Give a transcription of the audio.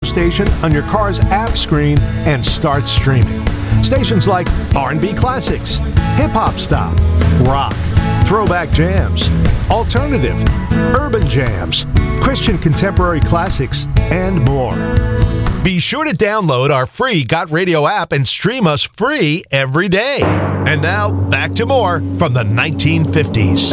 station on your car's app screen and start streaming. Stations like R&B Classics, Hip Hop Stop, Rock, Throwback Jams, Alternative, Urban Jams, Christian Contemporary Classics, and more. Be sure to download our free Got Radio app and stream us free every day. And now, back to more from the 1950s.